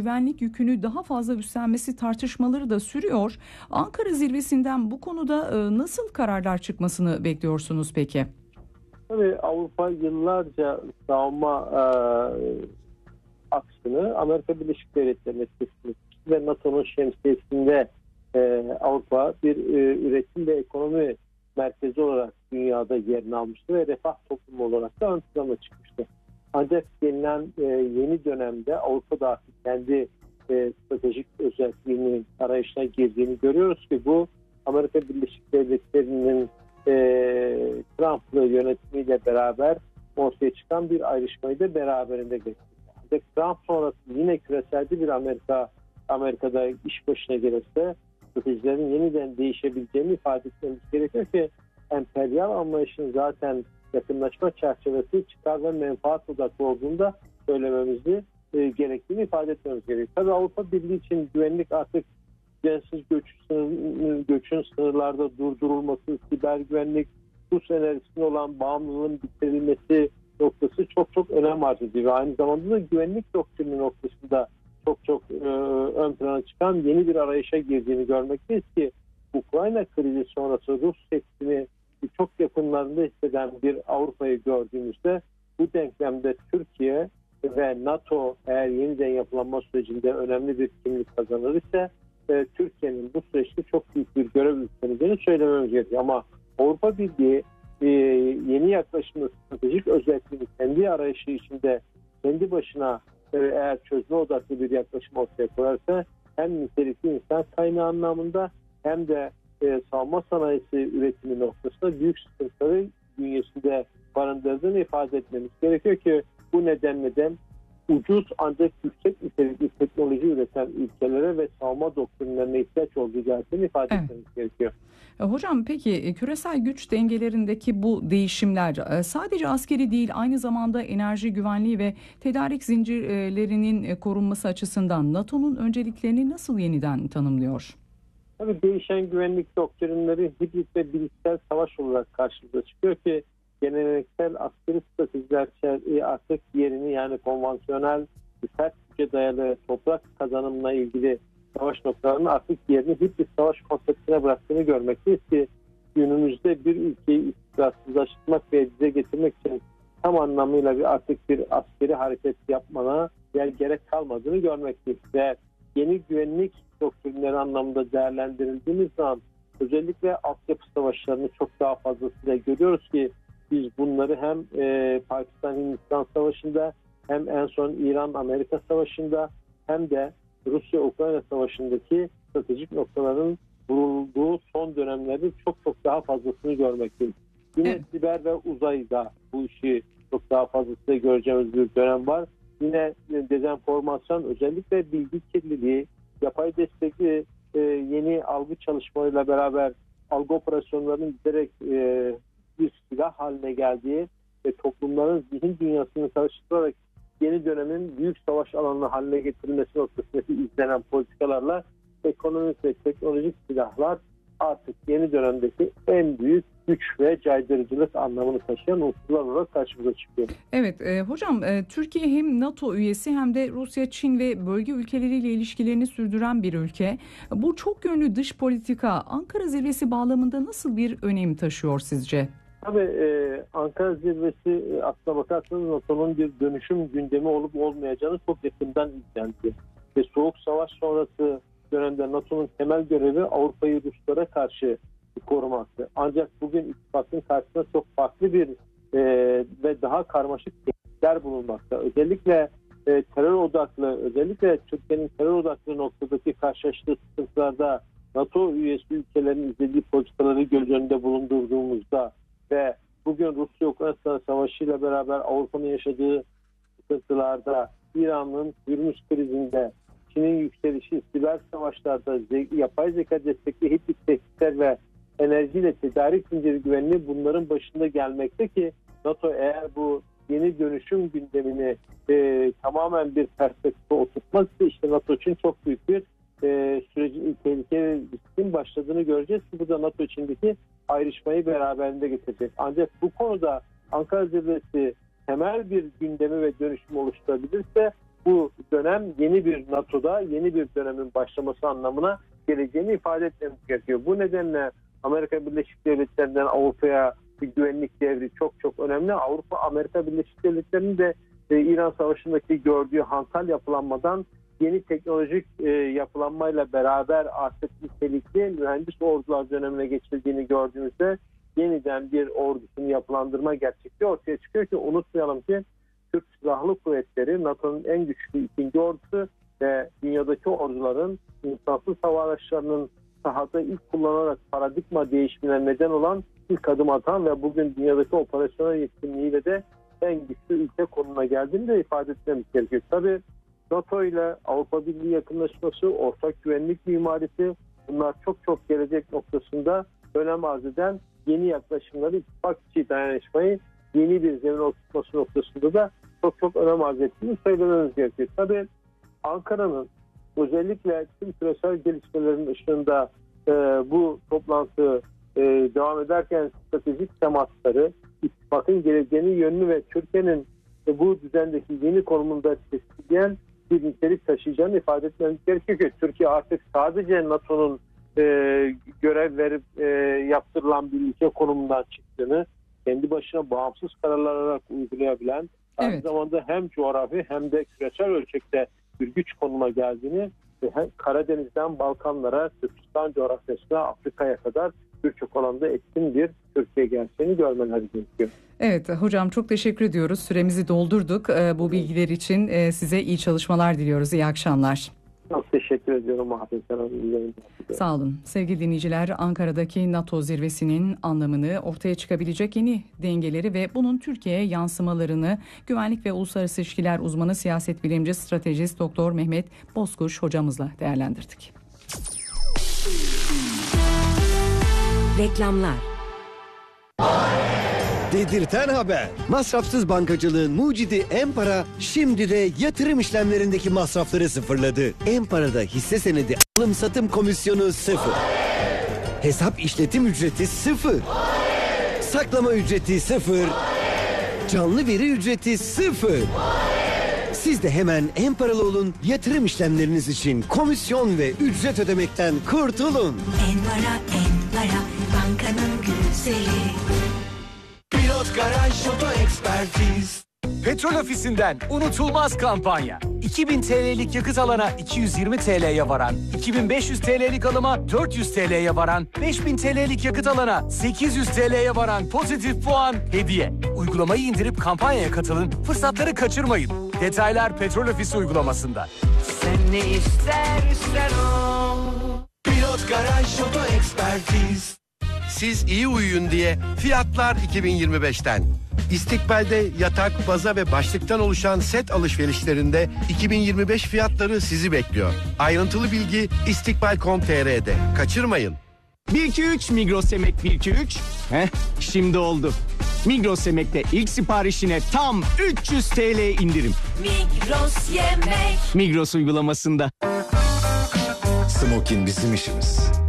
güvenlik yükünü daha fazla üstlenmesi tartışmaları da sürüyor. Ankara zirvesinden bu konuda nasıl kararlar çıkmasını bekliyorsunuz peki? Tabii Avrupa yıllarca savunma aksını Amerika Birleşik Devletleri'ne teslim etmişti ve NATO'nun şemsiyesinde Avrupa bir üretim ve ekonomi merkezi olarak dünyada yerini almıştı ve refah toplumu olarak da ön plana çıkmıştı. Ancak gelinen yeni dönemde Avrupa da artık kendi stratejik özelliğinin arayışına girdiğini görüyoruz ki bu Amerika Birleşik Devletleri'nin Trump'lı yönetimiyle beraber ortaya çıkan bir ayrışmayı da beraberinde getirdi. Ancak Trump sonrası yine küreselci bir Amerika'da iş başına gelirse stratejilerin yeniden değişebileceğini ifade etmemiz gerekiyor ki emperyal anlayışın zaten yakınlaşma çerçevesi çıkar ve menfaat odaklı olduğunda söylememizi gerektiğini ifade etmemiz gerekiyor. Tabii Avrupa Birliği için güvenlik artık düzensiz göçün sınırlarda durdurulması, siber güvenlik, Rus enerjisine olan bağımlılığın bitirilmesi noktası çok önem arz ediyor. Ve aynı zamanda da güvenlik doktrini noktasında çok ön plana çıkan yeni bir arayışa girdiğini görmekteyiz ki Ukrayna krizi sonrası Rus tepkisini çok yakınlarında hisseden bir Avrupa'yı gördüğümüzde bu denklemde Türkiye ve NATO eğer yeniden yapılanma sürecinde önemli bir kimlik kazanır ise Türkiye'nin bu süreçte çok büyük bir görev üstleneceğini söylememiz gerekiyor. Ama Avrupa Birliği yeni yaklaşımda stratejik özelliğini kendi arayışı içinde kendi başına eğer çözme odaklı bir yaklaşım ortaya koyarsa hem nitelikli insan kaynağı anlamında hem de savunma sanayisi üretimi noktasında büyük sıkıntıları bünyesinde barındırdığını ifade etmemiz gerekiyor ki bu nedenle de ucuz ancak yüksek nitelikli teknoloji üreten ülkelere ve savunma doktrinlerine ihtiyaç olduğu gerçeğini ifade etmemiz gerekiyor. Hocam peki küresel güç dengelerindeki bu değişimler sadece askeri değil aynı zamanda enerji güvenliği ve tedarik zincirlerinin korunması açısından NATO'nun önceliklerini nasıl yeniden tanımlıyor? Tabii değişen güvenlik doktrinleri hibrit ve bilişsel savaş olarak karşımıza çıkıyor ki geleneksel askeri stratejiler artık yerini yani konvansiyonel sert güce dayalı toprak kazanımla ilgili savaş noktalarının artık yerini hibrit savaş konseptine bıraktığını görmekteyiz ki günümüzde bir ülkeyi istikrarsızlaştırmak ve dize getirmek için tam anlamıyla artık bir askeri hareket yapmana gerek kalmadığını görmekteyiz. Ve yeni güvenlik doktrinleri anlamında değerlendirildiğimiz zaman özellikle altyapı savaşlarını çok daha fazlasıyla görüyoruz ki biz bunları hem Pakistan-Hindistan savaşında hem en son İran-Amerika savaşında hem de Rusya-Ukrayna savaşındaki stratejik noktaların vurulduğu son dönemlerde çok daha fazlasını görmekteyiz. Yine siber ve uzayda bu işi çok daha fazlasıyla göreceğimiz bir dönem var. Yine dezenformasyon, özellikle bilgi kirliliği, yapay destekli yeni algı çalışmalarıyla beraber algı operasyonlarının giderek bir silah haline geldiği ve toplumların zihin dünyasını karıştırarak yeni dönemin büyük savaş alanı haline getirilmesi noktasındaki izlenen politikalarla ekonomik ve teknolojik silahlar artık yeni dönemdeki en büyük güç ve caydırıcılık anlamını taşıyan unsurlar olarak karşımıza çıkıyor. Evet hocam Türkiye hem NATO üyesi hem de Rusya, Çin ve bölge ülkeleriyle ilişkilerini sürdüren bir ülke. Bu çok yönlü dış politika Ankara Zirvesi bağlamında nasıl bir önem taşıyor sizce? Tabii Ankara Zirvesi aslına bakarsanız NATO'nun bir dönüşüm gündemi olup olmayacağını çok yakından izlendi. Ve Soğuk Savaş sonrası dönemde NATO'nun temel görevi Avrupa'yı Ruslara karşı korumaktı. Ancak bugün ittifakın karşısında çok farklı bir ve daha karmaşık tehditler bulunmakta. Özellikle terör odaklı, özellikle Türkiye'nin terör odaklı noktadaki karşılaştığı sıkıntılarda NATO üyesi ülkelerin izlediği politikaları göz önünde bulundurduğumuzda ve bugün Rusya-Ukrayna Savaşı ile beraber Avrupa'nın yaşadığı sıkıntılarda, İran'ın Hürmüz krizinde, Çin'in yükselişi, siber savaşlarda, yapay zeka destekli hibrit tehditler ve enerjiyle tedarik zinciri güvenliği bunların başında gelmekte ki NATO eğer bu yeni dönüşüm gündemini tamamen bir perspektife oturtmazsa işte NATO için çok büyük bir sürecin tehlikeli riskin başladığını göreceğiz ki bu da NATO içindeki ayrışmayı beraberinde getirecek. Ancak bu konuda Ankara Zirvesi temel bir gündemi ve dönüşüm oluşturabilirse bu dönem yeni bir NATO'da yeni bir dönemin başlaması anlamına geleceğini ifade etmemiz gerekiyor. Bu nedenle Amerika Birleşik Devletleri'nden Avrupa'ya bir güvenlik devri çok çok önemli. Avrupa, Amerika Birleşik Devletleri'nin de İran Savaşı'ndaki gördüğü hantal yapılanmadan yeni teknolojik yapılanmayla beraber artık nitelikli mühendis ordular dönemine geçildiğini gördüğümüzde yeniden bir ordusunu yapılandırma gerçekliği ortaya çıkıyor ki unutmayalım ki Türk Silahlı Kuvvetleri NATO'nun en güçlü ikinci ordusu ve dünyadaki orduların insansız hava araçlarının sahada ilk kullanarak paradigma değişimine neden olan ilk adım atan ve bugün dünyadaki operasyonel yetkinliğiyle de en güçlü ülke konumuna geldiğini de ifade etmemiz gerekiyor. Tabii NATO ile Avrupa Birliği yakınlaşması, ortak güvenlik mimarisi bunlar çok çok gelecek noktasında önem arz eden yeni yaklaşımları, ittifak içi dayanışmayı yeni bir zemin oturtması noktasında da çok çok önem arz ettiğini söylememiz gerekiyor. Tabii Ankara'nın özellikle tüm küresel gelişmelerin ışığında bu toplantı devam ederken stratejik temasları, ittifakın geleceğini, yönünü ve Türkiye'nin bu düzendeki yeni konumunda tespitleyen bir nitelik taşıyacağını ifade etmemiz gerekiyor ki Türkiye artık sadece NATO'nun görev verip yaptırılan bir ülke konumundan çıktığını, kendi başına bağımsız kararlar alarak uygulayabilen, aynı zamanda hem coğrafi hem de küresel ölçekte bir güç konuma geldiğini ve Karadeniz'den Balkanlara, Türkistan coğrafyasına, Afrika'ya kadar birçok alanda etkin bir Türkiye gerçeğini görmeleri gerekiyor. Evet hocam, çok teşekkür ediyoruz. Süremizi doldurduk. Bu bilgiler için size iyi çalışmalar diliyoruz. İyi akşamlar. Çok teşekkür ediyorum Mahfuz Hanım. Sağ olun. Sevgili dinleyiciler, Ankara'daki NATO zirvesinin anlamını, ortaya çıkabilecek yeni dengeleri ve bunun Türkiye'ye yansımalarını güvenlik ve uluslararası ilişkiler uzmanı, siyaset bilimci, stratejist Doktor Mehmet Bozkuş hocamızla değerlendirdik. Reklamlar. Dedirten haber. Masrafsız bankacılığın mucidi Em-Para şimdi de yatırım işlemlerindeki masrafları sıfırladı. Em-Para'da hisse senedi alım satım komisyonu 0. Hesap işletim ücreti 0. Saklama ücreti 0. Canlı veri ücreti 0. Siz de hemen Em-Paralı olun, yatırım işlemleriniz için komisyon ve ücret ödemekten kurtulun. Em-Para, bankanın güzeli. Pilot Garaj Oto Ekspertiz. Petrol Ofisi'nden unutulmaz kampanya. 2000 TL'lik yakıt alana 220 TL'ye varan, 2500 TL'lik alıma 400 TL'ye varan, 5000 TL'lik yakıt alana 800 TL'ye varan pozitif puan hediye. Uygulamayı indirip kampanyaya katılın, fırsatları kaçırmayın. Detaylar Petrol Ofisi uygulamasında. Sen ne istersen o. Pilot Garaj Oto Ekspertiz. Siz iyi uyuyun diye fiyatlar 2025'ten. İstikbal'de yatak, baza ve başlıktan oluşan set alışverişlerinde 2025 fiyatları sizi bekliyor. Ayrıntılı bilgi istikbal.com.tr'de. Kaçırmayın. 1-2-3 Migros Yemek 1-2-3. Şimdi oldu. Migros Yemek'te ilk siparişine tam 300 TL indirim. Migros Yemek. Migros uygulamasında. Smokin bizim işimiz.